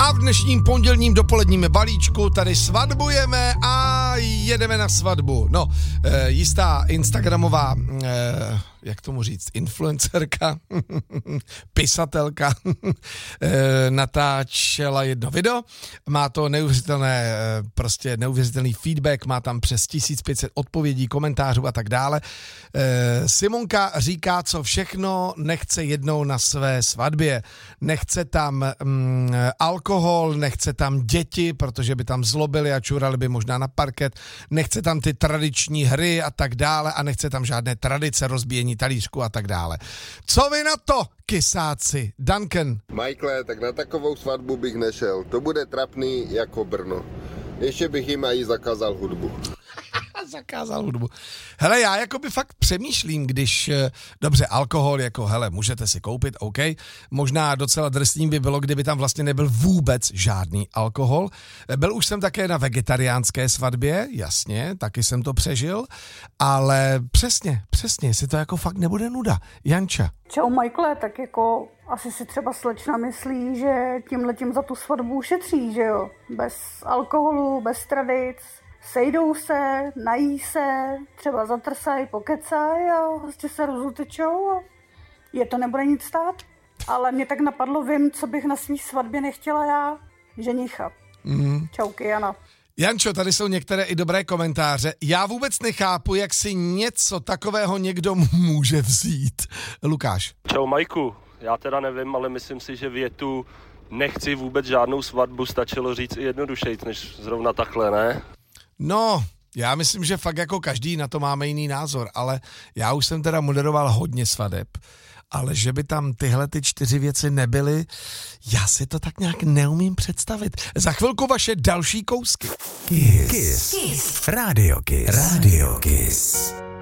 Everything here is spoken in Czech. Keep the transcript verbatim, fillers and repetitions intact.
A v dnešním pondělním dopoledním balíčku tady svatbujeme a jedeme na svatbu. No, e, jistá instagramová, e, jak tomu říct, influencerka, pisatelka, e, natáčela jedno video. Má to neuvěřitelné, e, prostě neuvěřitelný feedback, má tam přes tisíc pět set odpovědí, komentářů a tak dále. E, Simonka říká, co všechno nechce jednou na své svatbě. Nechce tam mm, alkohol, nechce tam děti, protože by tam zlobili a čurali by možná na parket, nechce tam ty tradiční hry a tak dále a nechce tam žádné tradice, rozbíjení talířku a tak dále. Co vy na to, kysáci? Duncan. Michael, tak na takovou svatbu bych nešel. To bude trapný jako Brno. Ještě bych jim i zakázal hudbu. Zakázal hudbu. Hele, já jakoby fakt přemýšlím, když, dobře, alkohol, jako hele, můžete si koupit, OK, možná docela drsný by bylo, kdyby tam vlastně nebyl vůbec žádný alkohol. Byl už jsem také na vegetariánské svatbě, jasně, taky jsem to přežil, ale přesně, přesně, jestli to jako fakt nebude nuda. Janča. Čau, Michael, tak jako asi si třeba slečna myslí, že tímhletím za tu svatbu ušetří, že jo? Bez alkoholu, bez tradic. Sejdou se, nají se, třeba zatrsají, pokecají a prostě se rozutečou a je to nebude nic stát. Ale mě tak napadlo, vím, co bych na svý svatbě nechtěla já, ženicha. Mm. Čauky, Jana. Jančo, tady jsou některé i dobré komentáře. Já vůbec nechápu, jak si něco takového někdo může vzít. Lukáš. Čau, Majku. Já teda nevím, ale myslím si, že větu nechci vůbec žádnou svatbu stačilo říct i jednodušejc, než zrovna takhle, ne? No, já myslím, že fakt jako každý na to máme jiný názor, ale já už jsem teda moderoval hodně svadeb, ale že by tam tyhle ty čtyři věci nebyly, já si to tak nějak neumím představit. Za chvilku vaše další kousky. Kiss. Kiss. Kiss. Radio Kiss. Radio Kiss.